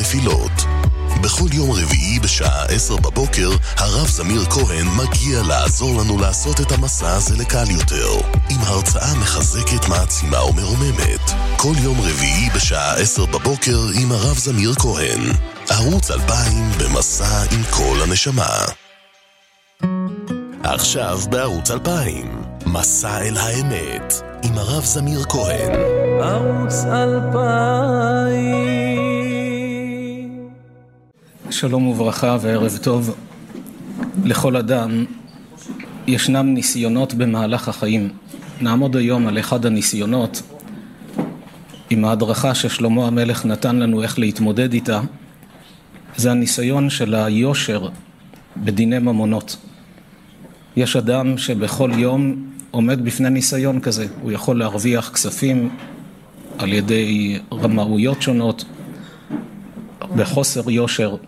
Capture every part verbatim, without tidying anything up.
נפילות. בכל יום רביעי בשעה עשר בבוקר, הרב זמיר כהן מגיע לעזור לנו לעשות את המסע הזה לקל יותר, עם הרצאה מחזקת, מעצימה ומרוממת. כל יום רביעי בשעה עשר בבוקר עם הרב זמיר כהן. ערוץ אלפיים במסע עם כל הנשמה. עכשיו בערוץ אלפיים, מסע אל האמת, עם הרב זמיר כהן. ערוץ אלפיים. שלום וברכה וערב טוב. לכל אדם ישנם ניסיונות במהלך החיים. נעמוד היום על אחד הניסיונות עם ההדרכה ששלמה המלך נתן לנו איך להתמודד איתה. זה הניסיון של היושר בדיני ממונות. יש אדם שבכל יום עומד בפני ניסיון כזה. הוא יכול להרוויח כספים על ידי רמאויות שונות, בחוסר יושר.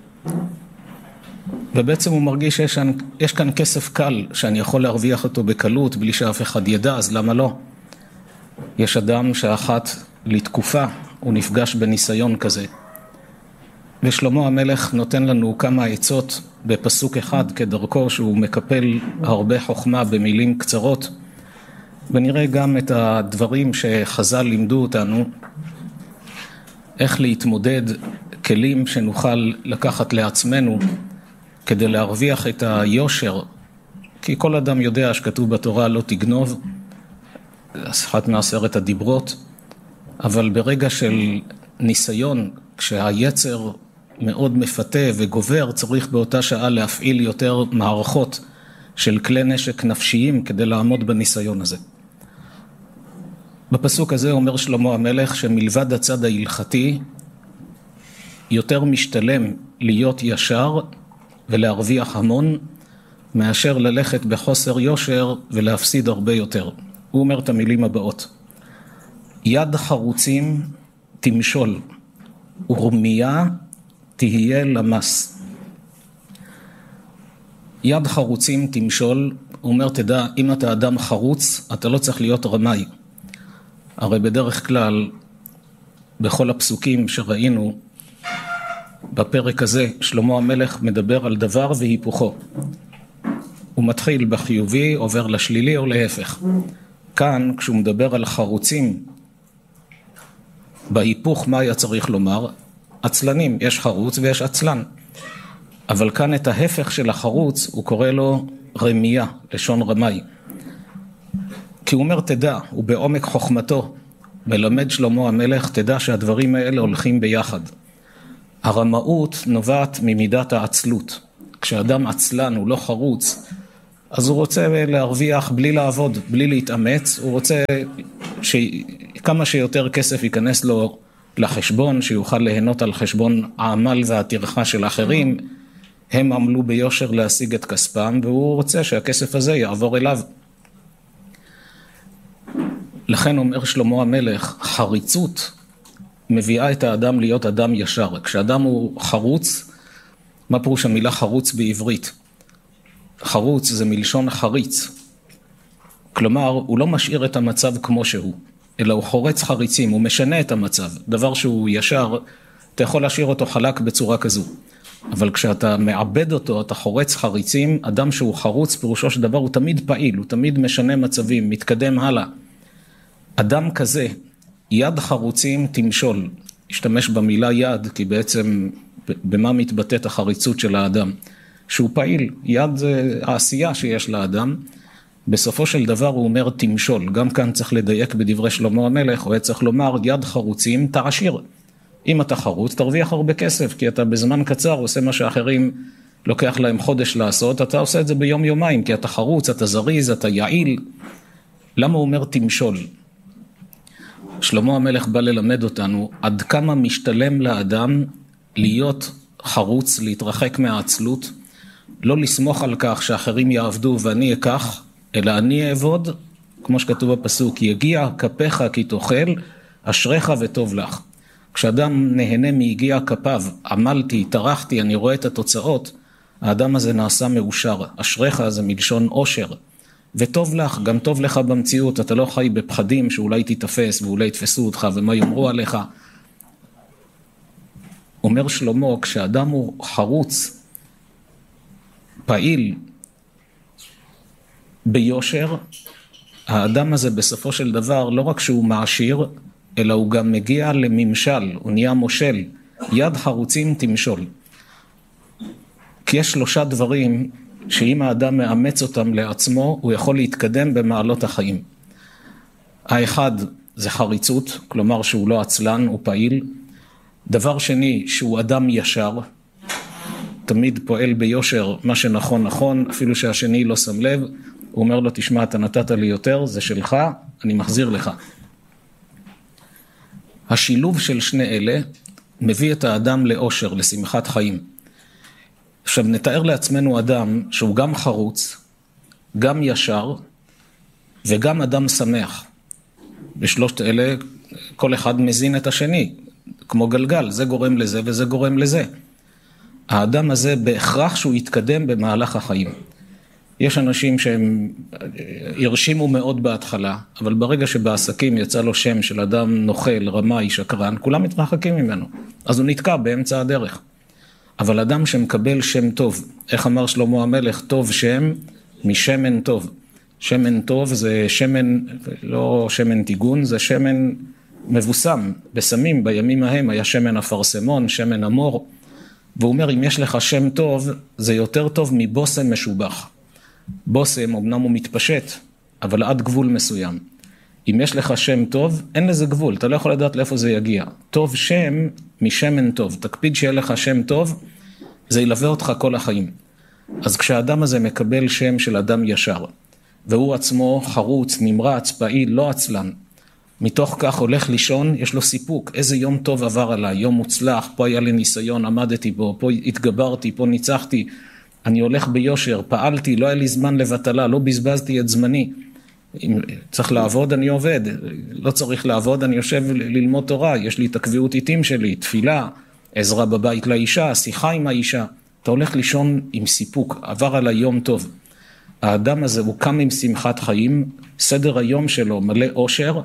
ובעצם הוא מרגיש שיש יש כאן כסף קל, שאני יכול להרוויח אותו בקלות, בלי שאף אחד ידע, אז למה לא? יש אדם שאחת לתקופה, הוא נפגש בניסיון כזה. ושלמה המלך נותן לנו כמה עצות בפסוק אחד כדרכו, שהוא מקפל הרבה חוכמה במילים קצרות, ונראה גם את הדברים שחז"ל לימדו אותנו, איך להתמודד, כלים שנוכל לקחת לעצמנו כדי להרוויח את היושר, כי כל אדם יודע שכתוב בתורה לא תגנוב, אחת מעשרת הדיברות, אבל ברגע של ניסיון, כשהיצר מאוד מפתה וגובר, צריך באותה שעה להפעיל יותר מערכות של כלי נשק נפשיים כדי לעמוד בניסיון הזה. בפסוק הזה אומר שלמה המלך שמלבד הצד ההלכתי, יותר משתלם להיות ישר ולהרוויח המון, מאשר ללכת בחוסר יושר ולהפסיד הרבה יותר. הוא אומר את המילים הבאות: יד חרוצים תמשול, ורמייה תהיה למס. יד חרוצים תמשול, הוא אומר, תדע, אם אתה אדם חרוץ, אתה לא צריך להיות רמאי. הרי בדרך כלל, בכל הפסוקים שראינו, בפרק הזה, שלמה המלך מדבר על דבר והיפוכו. הוא מתחיל בחיובי, עובר לשלילי או להפך. כאן, כשהוא מדבר על חרוצים, בהיפוך מה היה צריך לומר? עצלנים, יש חרוץ ויש עצלן. אבל כאן את ההפך של החרוץ, הוא קורא לו רמייה, לשון רמאי. כי הוא אומר, תדע, הוא בעומק חוכמתו, מלמד שלמה המלך, תדע שהדברים האלה הולכים ביחד. הרמאות נובעת ממידת העצלות. כשאדם עצלן, הוא לא חרוץ, אז הוא רוצה להרוויח בלי לעבוד, בלי להתאמץ, הוא רוצה שכמה שיותר כסף ייכנס לו לחשבון, שיוכל ליהנות על חשבון העמל והטרחה של אחרים, הם עמלו ביושר להשיג את כספם, והוא רוצה שהכסף הזה יעבור אליו. לכן אומר שלמה המלך, חריצות מביאה את האדם להיות אדם ישר. כשאדם הוא חרוץ, מה פירוש המילה חרוץ בעברית? חרוץ זה מלשון חריץ. כלומר, הוא לא משאיר את המצב כמו שהוא, אלא הוא חורץ חריצים, הוא משנה את המצב. דבר שהוא ישר, אתה יכול להשאיר אותו חלק בצורה כזו. אבל כשאתה מעבד אותו, אתה חורץ חריצים, אדם שהוא חרוץ, פירושו של דבר, הוא תמיד פעיל, הוא תמיד משנה מצבים, מתקדם הלאה. אדם כזה, יד חרוצים תמשול. השתמש במילה יד, כי בעצם במה מתבטאת החריצות של האדם? שהוא פעיל, יד זה העשייה שיש לאדם. בסופו של דבר הוא אומר תמשול. גם כאן צריך לדייק בדברי שלמה המלך, הוא צריך לומר יד חרוצים תעשיר. אם אתה חרוץ, תרוויח הרבה כסף, כי אתה בזמן קצר עושה מה שאחרים לוקח להם חודש לעשות, אתה עושה את זה ביום יומיים, כי אתה חרוץ, אתה זריז, אתה יעיל. למה הוא אומר תמשול? שלמה המלך בא ללמד אותנו עד כמה משתלם לאדם להיות חרוץ, להתרחק מהעצלות, לא לסמוך על כך שאחרים יעבדו ואני אקח, אלא אני אעבוד, כמו שכתוב בפסוק, יגיע כפיך כי תאכל, אשריך וטוב לך. כשאדם נהנה מיגיע כפיו, עמלתי, טרחתי, אני רואה את התוצאות, האדם הזה נעשה מאושר. אשריך זה מלשון אושר. וטוב לך, גם טוב לך במציאות, אתה לא חי בפחדים שאולי תתפס ואולי יתפסו אותך ומה יאמרו עליך. אומר שלמה, כשאדם הוא חרוץ, פעיל, ביושר, האדם הזה בסופו של דבר לא רק שהוא מעשיר, אלא הוא גם מגיע לממשל, הוא נהיה מושל, יד חרוצים תמשול. כי יש שלושה דברים שאם האדם מאמץ אותם לעצמו, הוא יכול להתקדם במעלות החיים. האחד זה חריצות, כלומר שהוא לא עצלן, הוא פעיל. דבר שני, שהוא אדם ישר, תמיד פועל ביושר מה שנכון נכון, אפילו שהשני לא שם לב, הוא אומר לו, תשמע, אתה נתת לי יותר, זה שלך, אני מחזיר לך. השילוב של שני אלה מביא את האדם לאושר, לשמחת חיים. עכשיו נתאר לעצמנו אדם שהוא גם חרוץ, גם ישר וגם אדם שמח. בשלושת אלה כל אחד מזין את השני, כמו גלגל, זה גורם לזה וזה גורם לזה. האדם הזה בהכרח שהוא יתקדם במהלך החיים. יש אנשים שהם הרשימו מאוד בהתחלה, אבל ברגע שבעסקים יצא לו שם של אדם נוכל, רמאי, שקרן, כולם מתרחקים ממנו. אז הוא נתקע באמצע הדרך. אבל אדם שמקבל שם טוב, איך אמר שלמה המלך, טוב שם משמן טוב. שמן טוב זה שמן, לא שמן תיגון, זה שמן מבוסם, בסמים, בימים ההם היה שמן אפרסמון, שמן אמור, והוא אומר, אם יש לך שם טוב, זה יותר טוב מבוסם משובח. בוסם, אמנם הוא מתפשט, אבל עד גבול מסוים. אם יש לך שם טוב, אין לזה גבול, אתה לא יכול לדעת לאיפה זה יגיע. טוב שם משמן טוב, תקפיד שיהיה לך שם טוב, זה ילווה אותך כל החיים. אז כשהאדם הזה מקבל שם של אדם ישר, והוא עצמו חרוץ, נמרץ, פעיל, לא עצלן, מתוך כך הולך לישון, יש לו סיפוק, איזה יום טוב עבר עליי, יום מוצלח, פה היה לי ניסיון, עמדתי בו, פה התגברתי, פה ניצחתי, אני הולך ביושר, פעלתי, לא היה לי זמן לבטלה, לא בזבזתי את זמני, אם צריך לעבוד אני עובד, לא צריך לעבוד אני יושב ללמוד תורה, יש לי את הקביעות עיתים שלי, תפילה, עזרה בבית לאישה, שיחה עם האישה, אתה הולך לישון עם סיפוק, עבר על היום טוב. האדם הזה הוא קם עם שמחת חיים, סדר היום שלו מלא אושר.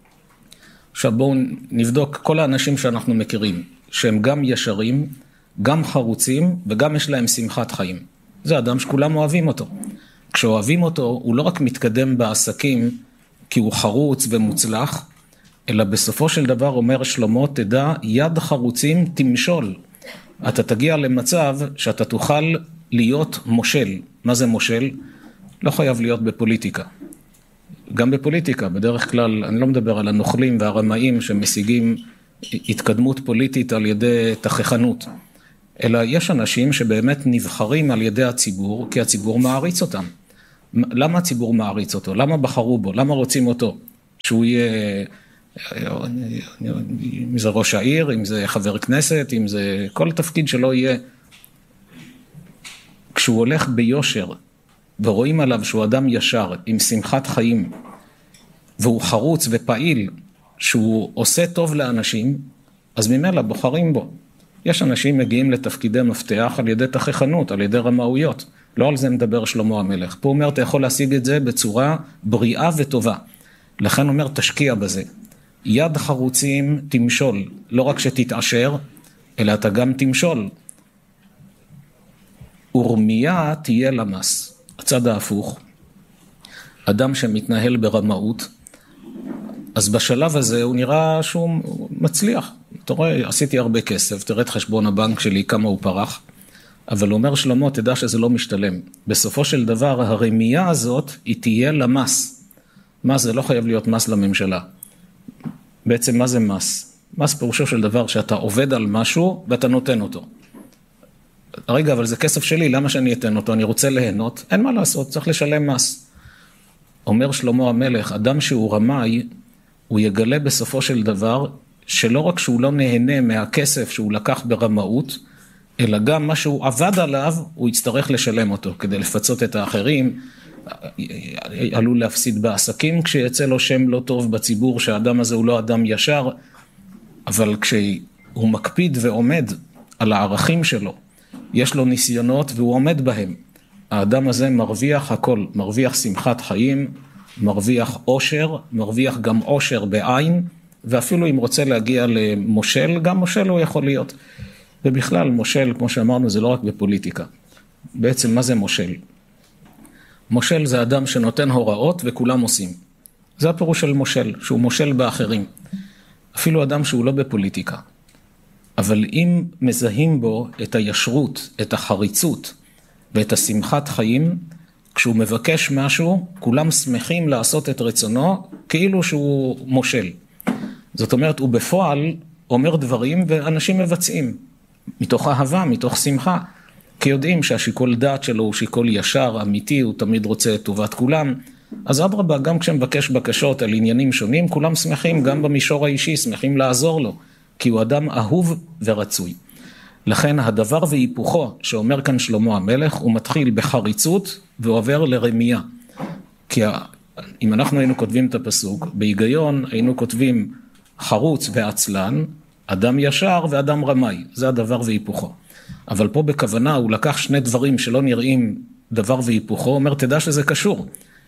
עכשיו בואו נבדוק כל האנשים שאנחנו מכירים, שהם גם ישרים, גם חרוצים וגם יש להם שמחת חיים. זה אדם שכולם אוהבים אותו. כשאוהבים אותו הוא לא רק מתקדם בעסקים כי הוא חרוץ ומוצלח, אלא בסופו של דבר אומר שלמה, תדע יד חרוצים תמשול. אתה תגיע למצב שאתה תוכל להיות מושל. מה זה מושל? לא חייב להיות בפוליטיקה. גם בפוליטיקה, בדרך כלל, אני לא מדבר על הנוכלים והרמאים שמשיגים התקדמות פוליטית על ידי תכחנות, אלא יש אנשים שבאמת נבחרים על ידי הציבור, כי הציבור מעריץ אותם. למה הציבור מעריץ אותו? למה בחרו בו? למה רוצים אותו? שהוא יהיה, אם זה ראש העיר, אם זה חבר כנסת, אם זה כל תפקיד שלא יהיה. כשהוא הולך ביושר, ורואים עליו שהוא אדם ישר, עם שמחת חיים, והוא חרוץ ופעיל, שהוא עושה טוב לאנשים, אז ממילא בוחרים בו. יש אנשים מגיעים לתפקידי מפתח על ידי תכחנות, על ידי רמאויות. לא על זה מדבר שלמה המלך. פה אומר, אתה יכול להשיג את זה בצורה בריאה וטובה. לכן אומר, תשקיע בזה. יד חרוצים תמשול, לא רק שתתעשר, אלא אתה גם תמשול. ורמיה תהיה למס. הצד ההפוך, אדם שמתנהל ברמאות, אז בשלב הזה הוא נראה שהוא מצליח. אתה רואה, עשיתי הרבה כסף, תראה את חשבון הבנק שלי, כמה הוא פרח, אבל אומר שלמה, תדע שזה לא משתלם. בסופו של דבר, הרמייה הזאת, היא תהיה למס. מס זה לא חייב להיות מס לממשלה. בעצם מה זה מס? מס פירושו של דבר שאתה עובד על משהו ואתה נותן אותו. רגע, אבל זה כסף שלי, למה שאני אתן אותו? אני רוצה ליהנות, אין מה לעשות, צריך לשלם מס. אומר שלמה המלך, אדם שהוא רמאי, הוא יגלה בסופו של דבר, שלא רק שהוא לא נהנה מהכסף שהוא לקח ברמאות, אלא גם מה שהוא עבד עליו, הוא יצטרך לשלם אותו, כדי לפצות את האחרים, עלול להפסיד בעסקים, כשיצא לו שם לא טוב בציבור, שהאדם הזה הוא לא אדם ישר, אבל כשהוא מקפיד ועומד על הערכים שלו, יש לו ניסיונות והוא עומד בהם. האדם הזה מרוויח הכל, מרוויח שמחת חיים, מרוויח אושר, מרוויח גם אושר בעין, ואפילו אם רוצה להגיע למושל, גם מושל הוא יכול להיות. ובכלל מושל, כמו שאמרנו, זה לא רק בפוליטיקה. בעצם מה זה מושל? מושל זה אדם שנותן הוראות וכולם עושים. זה הפירוש של מושל, שהוא מושל באחרים. אפילו אדם שהוא לא בפוליטיקה. אבל אם מזהים בו את הישרות, את החריצות ואת השמחת חיים, כשהוא מבקש משהו, כולם שמחים לעשות את רצונו, כאילו שהוא מושל. זאת אומרת, הוא בפועל אומר דברים ואנשים מבצעים. מתוך אהבה, מתוך שמחה. כי יודעים שהשיקול דעת שלו הוא שיקול ישר, אמיתי, הוא תמיד רוצה את טובת כולם. אז אדרבה, גם כשמבקש בקשות על עניינים שונים, כולם שמחים, גם במישור האישי, שמחים לעזור לו. כי הוא אדם אהוב ורצוי. לכן הדבר והיפוכו שאומר כאן שלמה המלך, הוא מתחיל בחריצות ועובר לרמייה. כי אם אנחנו היינו כותבים את הפסוק, בהיגיון היינו כותבים חרוץ ועצלן, אדם ישר ואדם רמאי. זה הדבר והיפוכו. אבל פה בכוונה הוא לקח שני דברים שלא נראים דבר והיפוכו, אומר תדע שזה קשור.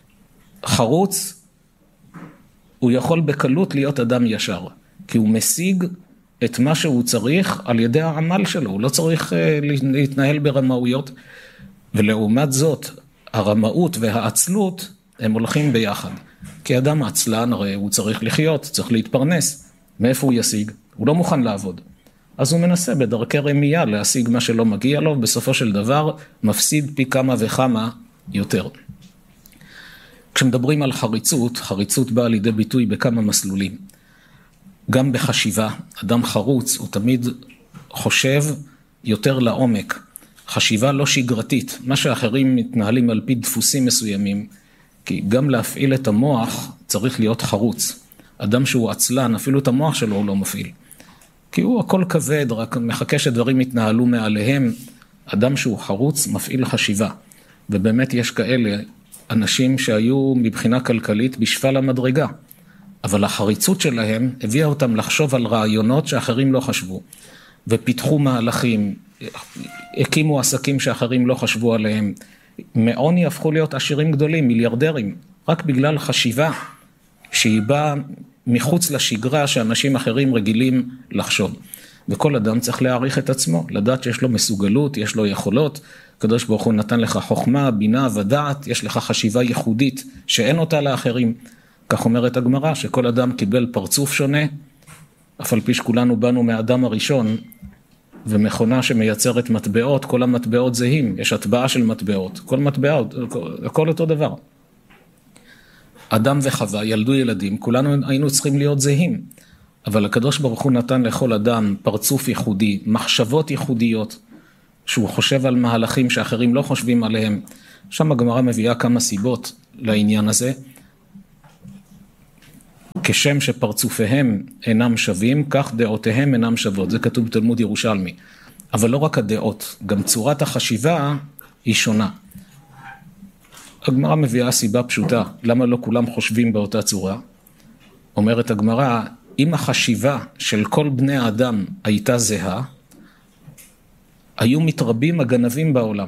חרוץ, הוא יכול בקלות להיות אדם ישר, כי הוא משיג את מה שהוא צריך על ידי העמל שלו, הוא לא צריך להתנהל ברמאויות, ולעומת זאת, הרמאות והעצלות הם הולכים ביחד. כי אדם עצלן הרי הוא צריך לחיות, צריך להתפרנס, מאיפה הוא ישיג? הוא לא מוכן לעבוד. אז הוא מנסה בדרכי רמייה להשיג מה שלא מגיע לו, בסופו של דבר מפסיד פי כמה וכמה יותר. כשמדברים על חריצות, חריצות באה לידי ביטוי בכמה מסלולים. גם בחשיבה, אדם חרוץ הוא תמיד חושב יותר לעומק. חשיבה לא שגרתית, מה שאחרים מתנהלים על פי דפוסים מסוימים, כי גם להפעיל את המוח צריך להיות חרוץ. אדם שהוא עצלן, אפילו את המוח שלו הוא לא מפעיל. כי הוא הכל כבד, רק מחכה שדברים יתנהלו מעליהם. אדם שהוא חרוץ מפעיל חשיבה. ובאמת יש כאלה אנשים שהיו מבחינה כלכלית בשפל המדרגה. אבל החריצות שלהם הביאה אותם לחשוב על רעיונות שאחרים לא חשבו. ופיתחו מהלכים, הקימו עסקים שאחרים לא חשבו עליהם. מעוני הפכו להיות עשירים גדולים, מיליארדרים, רק בגלל חשיבה שהיא באה מחוץ לשגרה שאנשים אחרים רגילים לחשוב. וכל אדם צריך להעריך את עצמו, לדעת שיש לו מסוגלות, יש לו יכולות, הקדוש ברוך הוא נתן לך חוכמה, בינה ודעת, יש לך חשיבה ייחודית שאין אותה לאחרים. כך אומרת הגמרא, שכל אדם קיבל פרצוף שונה, אף על פי שכולנו באנו מהאדם הראשון, ומכונה שמייצרת מטבעות, כל המטבעות זהים, יש הטבעה של מטבעות, כל מטבעות, הכל אותו דבר. אדם וחווה ילדו ילדים, כולנו היינו צריכים להיות זהים, אבל הקדוש ברוך הוא נתן לכל אדם פרצוף ייחודי, מחשבות ייחודיות, שהוא חושב על מהלכים שאחרים לא חושבים עליהם. שם הגמרא מביאה כמה סיבות לעניין הזה. כשם שפרצופיהם אינם שווים, כך דעותיהם אינם שוות. זה כתוב בתלמוד ירושלמי. אבל לא רק הדעות, גם צורת החשיבה היא שונה. הגמרא מביאה סיבה פשוטה, למה לא כולם חושבים באותה צורה? אומרת הגמרא, אם החשיבה של כל בני האדם הייתה זהה, היו מתרבים הגנבים בעולם.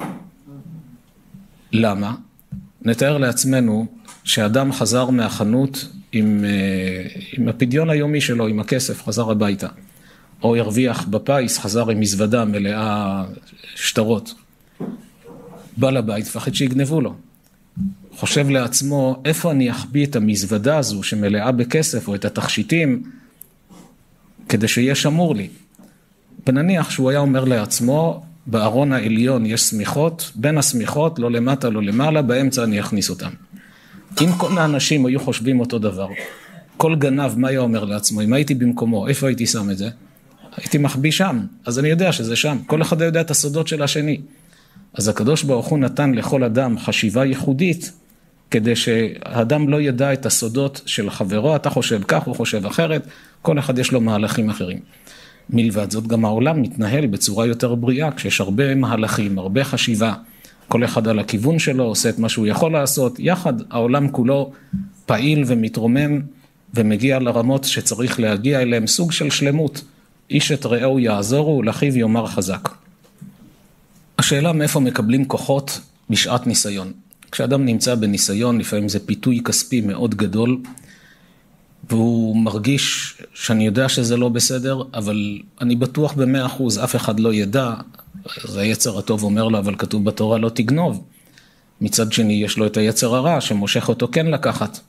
למה? נתאר לעצמנו שאדם חזר מהחנות עם, עם הפדיון היומי שלו, עם הכסף, חזר הביתה. או הרוויח בפייס, חזר עם מזוודה מלאה שטרות. בא לבית, פחד שיגנבו לו. חושב לעצמו, איפה אני אחביא את המזוודה הזו שמלאה בכסף, או את התכשיטים, כדי שיהיה שמור לי. ונניח שהוא היה אומר לעצמו, בארון העליון יש סמיכות, בין הסמיכות, לא למטה, לא למעלה, באמצע אני אכניס אותם. אם כל האנשים היו חושבים אותו דבר, כל גנב, מה היה אומר לעצמו? אם הייתי במקומו, איפה הייתי שם את זה? הייתי מחביא שם, אז אני יודע שזה שם. כל אחד יודע את הסודות של השני. אז הקדוש ברוך הוא נתן לכל אדם חשיבה ייחודית, כדי שהאדם לא ידע את הסודות של חברו, אתה חושב כך, הוא חושב אחרת, כל אחד יש לו מהלכים אחרים. מלבד זאת גם העולם מתנהל בצורה יותר בריאה, כשיש הרבה מהלכים, הרבה חשיבה, כל אחד על הכיוון שלו, עושה את מה שהוא יכול לעשות, יחד העולם כולו פעיל ומתרומם, ומגיע לרמות שצריך להגיע אליהם, סוג של שלמות, איש את רעהו יעזורו, ולאחיו יאמר חזק. השאלה מאיפה מקבלים כוחות בשעת ניסיון. כשאדם נמצא בניסיון, לפעמים זה פיתוי כספי מאוד גדול, והוא מרגיש שאני יודע שזה לא בסדר, אבל אני בטוח במאה אחוז, אף אחד לא ידע, אז היצר הטוב אומר לו, אבל כתוב בתורה לא תגנוב. מצד שני יש לו את היצר הרע שמושך אותו כן לקחת.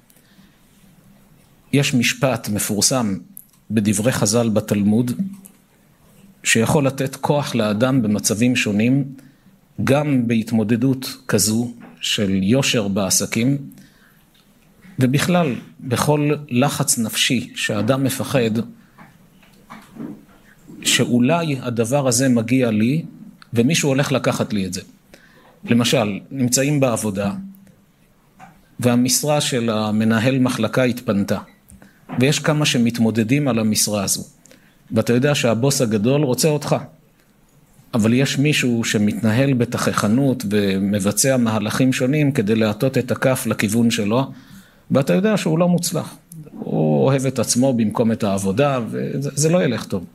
יש משפט מפורסם בדברי חז"ל בתלמוד, שיכול לתת כוח לאדם במצבים שונים, גם בהתמודדות כזו של יושר בעסקים, ובכלל, בכל לחץ נפשי שהאדם מפחד, שאולי הדבר הזה מגיע לי, ומישהו הולך לקחת לי את זה. למשל, נמצאים בעבודה, והמשרה של המנהל מחלקה התפנתה, ויש כמה שמתמודדים על המשרה הזו, ואתה יודע שהבוס הגדול רוצה אותך, אבל יש מישהו שמתנהל בתכחנות ומבצע מהלכים שונים כדי להטות את הכף לכיוון שלו, ואתה יודע שהוא לא מוצלח. הוא אוהב את עצמו במקום את העבודה, וזה לא ילך טוב.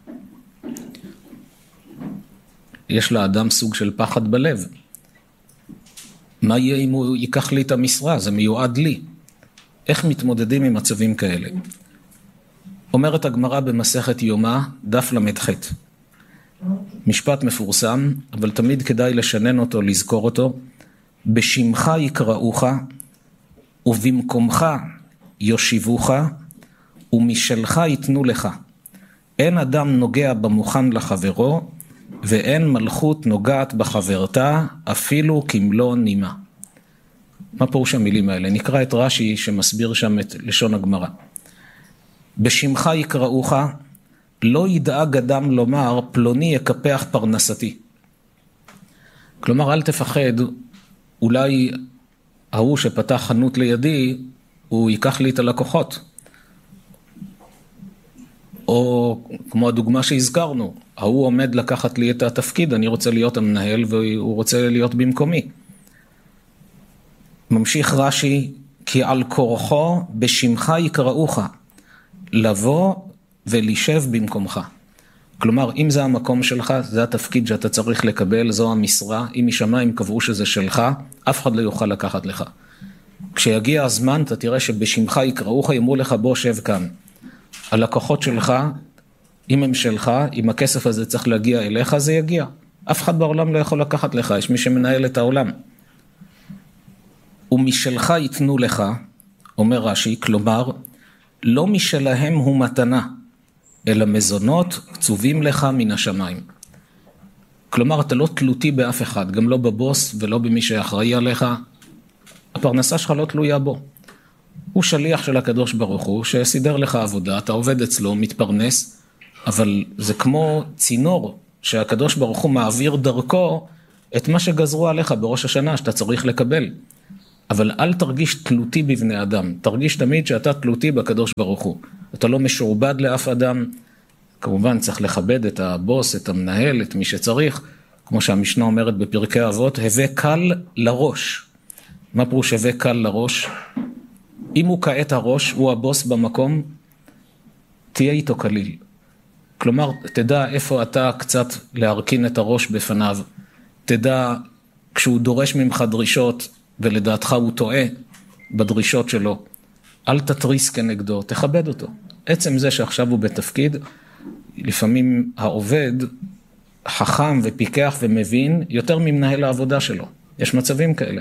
יש לאדם סוג של פחד בלב. מה יהיה אם הוא ייקח לי את המשרה? זה מיועד לי. איך מתמודדים עם מצבים כאלה? אומרת הגמרא במסכת יומא, דף למ"ח. משפט מפורסם, אבל תמיד כדאי לשנן אותו, לזכור אותו. בשמך יקראוך, ובמקומך יושיבוך, ומשלך ייתנו לך. אין אדם נוגע במוכן לחברו, ואין מלכות נוגעת בחברתה, אפילו כמלוא נימה. מה פירוש המילים האלה? נקרא את רש"י שמסביר שם את לשון הגמרא. בשמך יקראוך, לא ידאג אדם לומר, פלוני יקפח פרנסתי. כלומר, אל תפחד, אולי ההוא שפתח חנות לידי, הוא ייקח לי את הלקוחות. או כמו הדוגמה שהזכרנו, ההוא עומד לקחת לי את התפקיד, אני רוצה להיות המנהל והוא רוצה להיות במקומי. ממשיך רש"י, כי על כורחו בשמך יקראוך, לבוא ולשב במקומך. כלומר, אם זה המקום שלך, זה התפקיד שאתה צריך לקבל, זו המשרה, אם משמיים קבעו שזה שלך, אף אחד לא יוכל לקחת לך. כשיגיע הזמן, אתה תראה שבשמך יקראוך, יאמרו לך בוא שב כאן. הלקוחות שלך, אם הם שלך, אם הכסף הזה צריך להגיע אליך, זה יגיע. אף אחד בעולם לא יכול לקחת לך, יש מי שמנהל את העולם. ומשלך ייתנו לך, אומר רש"י, כלומר, לא משלהם הוא מתנה, אלא מזונות קצובים לך מן השמיים. כלומר, אתה לא תלותי באף אחד, גם לא בבוס ולא במי שאחראי עליך. הפרנסה שלך לא תלויה בו. הוא שליח של הקדוש ברוך הוא, שסידר לך עבודה, אתה עובד אצלו, מתפרנס, אבל זה כמו צינור, שהקדוש ברוך הוא מעביר דרכו את מה שגזרו עליך בראש השנה, שאתה צריך לקבל. אבל אל תרגיש תלותי בבני אדם, תרגיש תמיד שאתה תלותי בקדוש ברוך הוא. אתה לא משורבד לאף אדם, כמובן צריך לכבד את הבוס, את המנהל, את מי שצריך, כמו שהמשנה אומרת בפרקי אבות, הווה קל לראש. מה פירוש הווה קל לראש? אם הוא כעת הראש, הוא הבוס במקום, תהיה איתו כליל. כלומר, תדע איפה אתה קצת להרכין את הראש בפניו, תדע כשהוא דורש ממך דרישות, ולדעתך הוא טועה בדרישות שלו, אל תתריס כנגדו, תכבד אותו. עצם זה שעכשיו הוא בתפקיד, לפעמים העובד חכם ופיקח ומבין יותר ממנהל העבודה שלו. יש מצבים כאלה.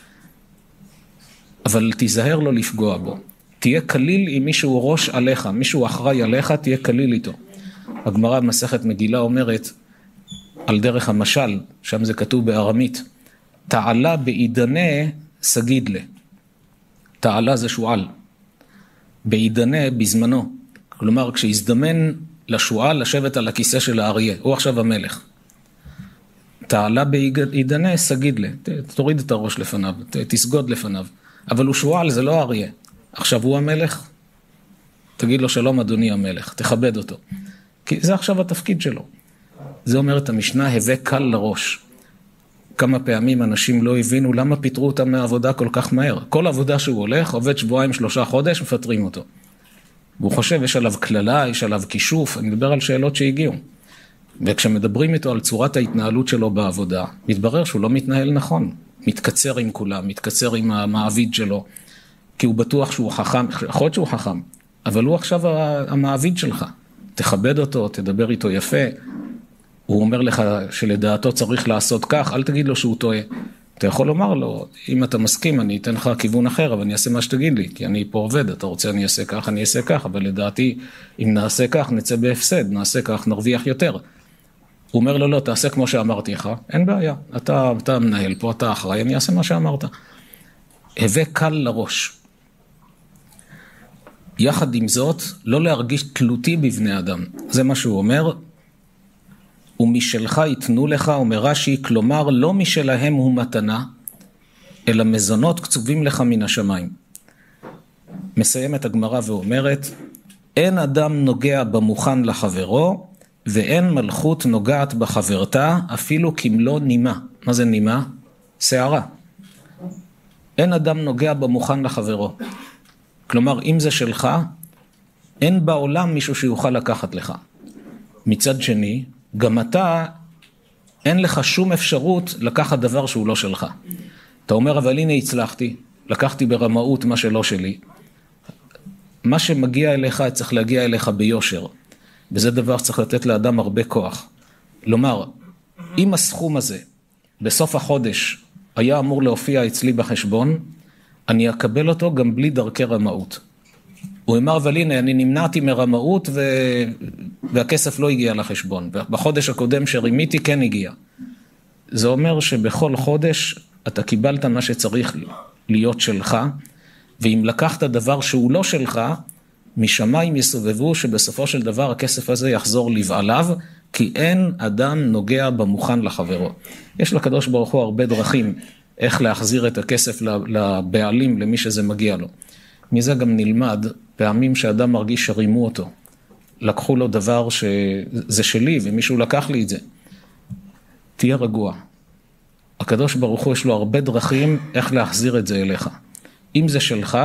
אבל תיזהר לא לפגוע בו. תהיה כליל עם מישהו ראש עליך, מישהו אחראי עליך, תהיה כליל איתו. הגמרא במסכת מגילה אומרת, על דרך המשל, שם זה כתוב בארמית, תעלה בעידנה סגיד לה. תעלה זה שועל. בעידנה בזמנו. כלומר, כשהזדמן לשועל לשבת על הכיסא של האריה, הוא עכשיו המלך. תעלה בעידנה סגיד לה. תוריד את הראש לפניו, תסגוד לפניו. אבל הוא שועל, זה לא אריה. עכשיו הוא המלך, תגיד לו שלום אדוני המלך, תכבד אותו. כי זה עכשיו התפקיד שלו. זה אומרת המשנה, הווה קל לראש. כמה פעמים אנשים לא הבינו למה פיטרו אותם מהעבודה כל כך מהר. כל עבודה שהוא הולך, עובד שבועיים, שלושה חודש, מפטרים אותו. והוא חושב, יש עליו כללה, יש עליו כישוף, אני מדבר על שאלות שהגיעו. וכשמדברים איתו על צורת ההתנהלות שלו בעבודה, מתברר שהוא לא מתנהל נכון. מתקצר עם כולם, מתקצר עם המעביד שלו, כי הוא בטוח שהוא חכם, יכול להיות שהוא חכם, אבל הוא עכשיו המעביד שלך. תכבד אותו, תדבר איתו יפה. הוא אומר לך שלדעתו צריך לעשות כך, אל תגיד לו שהוא טועה. אתה יכול לומר לו, אם אתה מסכים, אני אתן לך כיוון אחר, אבל אני אעשה מה שתגיד לי, כי אני פה עובד, אתה רוצה אני אעשה כך, אני אעשה כך, אבל לדעתי, אם נעשה כך, נצא בהפסד, נעשה כך, נרוויח יותר. הוא אומר לו, לא, תעשה כמו שאמרתי לך, אין בעיה, אתה, אתה מנהל פה, אתה אחראי, אני אעשה מה שאמרת. הווה קל לראש. יחד עם זאת, לא להרגיש תלותי בבני אדם. זה מה שהוא אומר, ומשלך יתנו לך, אומר רש"י, כלומר לא משלהם הוא מתנה, אלא מזונות קצובים לך מן השמיים. מסיימת הגמרא ואומרת, אין אדם נוגע במוכן לחברו, ואין מלכות נוגעת בחברתה, אפילו כמלוא נימה. מה זה נימה? שערה. אין אדם נוגע במוכן לחברו. כלומר, אם זה שלך, אין בעולם מישהו שיוכל לקחת לך. מצד שני, גם אתה, אין לך שום אפשרות לקחת דבר שהוא לא שלך. אתה אומר, אבל הנה הצלחתי, לקחתי ברמאות מה שלא שלי. מה שמגיע אליך, צריך להגיע אליך ביושר. וזה דבר שצריך לתת לאדם הרבה כוח. לומר, אם הסכום הזה, בסוף החודש, היה אמור להופיע אצלי בחשבון, אני אקבל אותו גם בלי דרכי רמאות. הוא אמר, אבל הנה, אני נמנעתי מרמאות ו... והכסף לא הגיע לחשבון. בחודש הקודם שרימיתי כן הגיע. זה אומר שבכל חודש אתה קיבלת מה שצריך להיות שלך, ואם לקחת דבר שהוא לא שלך, משמיים יסובבו שבסופו של דבר הכסף הזה יחזור לבעליו, כי אין אדם נוגע במוכן לחברו. יש לקדוש ברוך הוא הרבה דרכים איך להחזיר את הכסף לבעלים, למי שזה מגיע לו. מזה גם נלמד פעמים שאדם מרגיש שרימו אותו. לקחו לו דבר שזה שלי ומישהו לקח לי את זה. תהיה רגוע. הקדוש ברוך הוא יש לו הרבה דרכים איך להחזיר את זה אליך. אם זה שלך,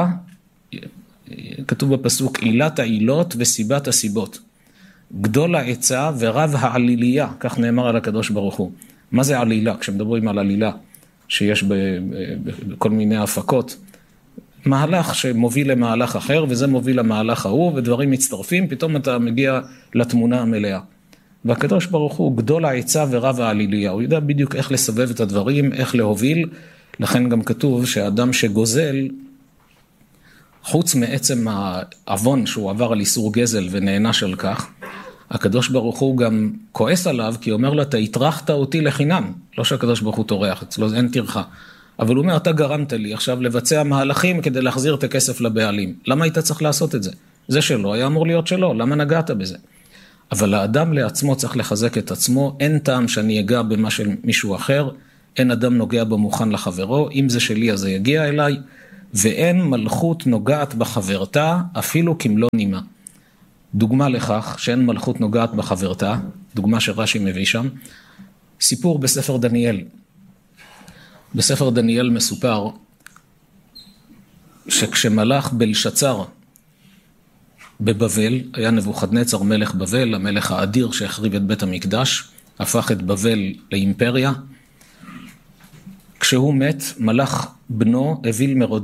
כתוב בפסוק, עילת העילות וסיבת הסיבות. גדול העצה ורב העליליה, כך נאמר על הקדוש ברוך הוא. מה זה עלילה? כשמדברים על עלילה שיש בכל מיני הפקות, מהלך שמוביל למהלך אחר, וזה מוביל למהלך ההוא, ודברים מצטרפים, פתאום אתה מגיע לתמונה המלאה. והקדוש ברוך הוא גדול העצה ורב העליליה, הוא יודע בדיוק איך לסובב את הדברים, איך להוביל, לכן גם כתוב שהאדם שגוזל, חוץ מעצם העוון שהוא עבר על איסור גזל ונענש על כך, הקדוש ברוך הוא גם כועס עליו, כי הוא אומר לו, אתה התרחת אותי לחינם, לא שהקדוש ברוך הוא תורח, אצלו אין תרחה. אבל הוא אומר, אתה גרמת לי עכשיו לבצע מהלכים כדי להחזיר את הכסף לבעלים. למה היית צריך לעשות את זה? זה שלו, היה אמור להיות שלו, למה נגעת בזה? אבל האדם לעצמו צריך לחזק את עצמו, אין טעם שאני אגע במה של מישהו אחר, אין אדם נוגע במוכן לחברו, אם זה שלי אז זה יגיע אליי, ואין מלכות נוגעת בחברתה, אפילו כמלוא נימה. דוגמה לכך שאין מלכות נוגעת בחברתה, דוגמה שרש"י מביא שם, סיפור בספר דניאל. בספר דניאל מסופר שכשמלך בלשצר בבבל, היה נבוכדנצר מלך בבל, המלך האדיר שהחריב את בית המקדש, הפך את בבל לאימפריה. כשהוא מת, מלך בנו אוויל מרודח,